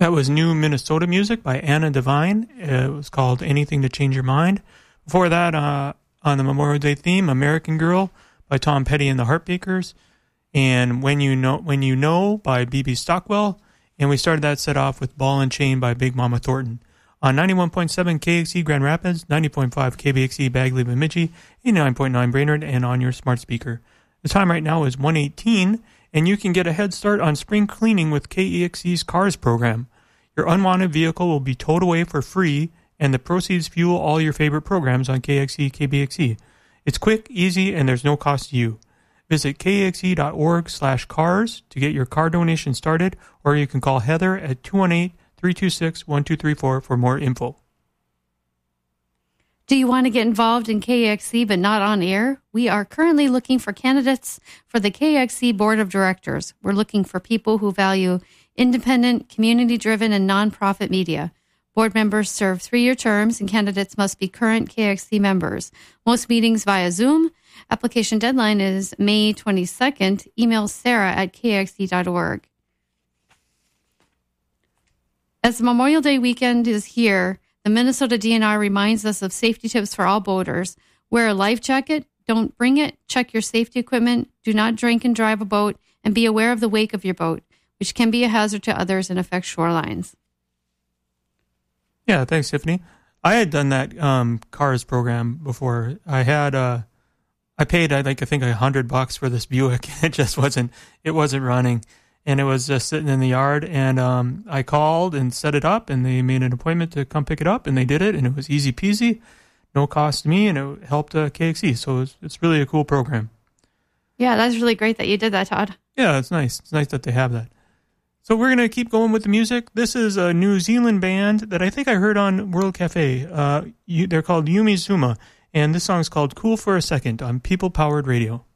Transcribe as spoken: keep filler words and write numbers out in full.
That was New Minnesota Music by Anna Devine. It was called Anything to Change Your Mind. Before that, uh, on the Memorial Day theme, American Girl by Tom Petty and the Heartbreakers, and When You Know When You Know by B B Stockwell. And we started that set off with Ball and Chain by Big Mama Thornton. On ninety-one point seven K X E Grand Rapids, ninety point five K B X E Bagley Bemidji, eighty-nine point nine Brainerd, and on your smart speaker. The time right now is one eighteen, and you can get a head start on spring cleaning with K E X E's CARS program. Your unwanted vehicle will be towed away for free, and the proceeds fuel all your favorite programs on K X E, K B X E. It's quick, easy, and there's no cost to you. Visit kxe.org slash cars to get your car donation started, or you can call Heather at two one eight, three two six, one two three four for more info. Do you want to get involved in K X E but not on air? We are currently looking for candidates for the K X E Board of Directors. We're looking for people who value independent, community-driven, and nonprofit media. Board members serve three-year terms, and candidates must be current K X E members. Most meetings via Zoom. Application deadline is May twenty-second. Email Sarah at k x e dot org. As Memorial Day weekend is here, the Minnesota D N R reminds us of safety tips for all boaters. Wear a life jacket. Don't bring it. Check your safety equipment. Do not drink and drive a boat. And be aware of the wake of your boat, which can be a hazard to others and affect shorelines. Yeah, thanks, Tiffany. I had done that um, CARS program before. I had, uh, I paid, I think, I think a hundred bucks for this Buick. It just wasn't, it wasn't running, and it was just sitting in the yard. And um, I called and set it up, and they made an appointment to come pick it up, and they did it, and it was easy peasy, no cost to me, and it helped uh, K X E. So it's, it's really a cool program. Yeah, that's really great that you did that, Todd. Yeah, it's nice. It's nice that they have that. So we're going to keep going with the music. This is a New Zealand band that I think I heard on World Cafe. Uh, you, they're called Yumi Suma, and this song's called Cool for a Second on People Powered Radio.